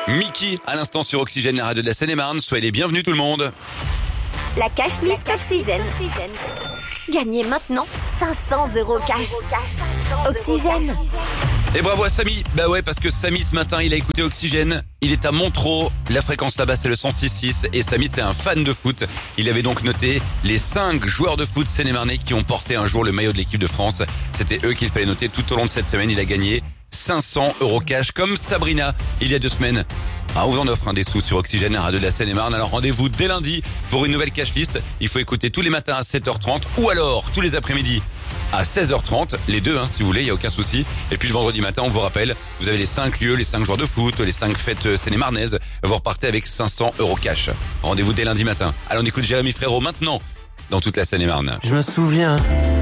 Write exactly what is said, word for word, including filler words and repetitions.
Mickey, à l'instant sur Oxygène, la radio de la Seine-et-Marne. Soyez les bienvenus tout le monde. La cash list Oxygène. Gagnez maintenant cinq cents euros cash. Oxygène. Et bravo à Samy. Bah ouais, parce que Samy ce matin, il a écouté Oxygène. Il est à Montreux. La fréquence là-bas, c'est le cent six virgule six. Et Samy, c'est un fan de foot. Il avait donc noté les cinq joueurs de foot seine-et-marnais qui ont porté un jour le maillot de l'équipe de France. C'était eux qu'il fallait noter tout au long de cette semaine. Il a gagné cinq cents euros cash, comme Sabrina, il y a deux semaines. Ah, on vous en offre un des sous sur Oxygène, la radio de la Seine-et-Marne. Alors rendez-vous dès lundi pour une nouvelle cash list. Il faut écouter tous les matins à sept heures trente ou alors tous les après-midi à seize heures trente. Les deux, hein, si vous voulez, il n'y a aucun souci. Et puis le vendredi matin, on vous rappelle, vous avez les cinq lieux, les cinq joueurs de foot, les cinq fêtes seine-et-marnaises. Vous repartez avec cinq cents euros cash. Rendez-vous dès lundi matin. Alors on écoute Jérémy Frérot maintenant dans toute la Seine-et-Marne. Je me souviens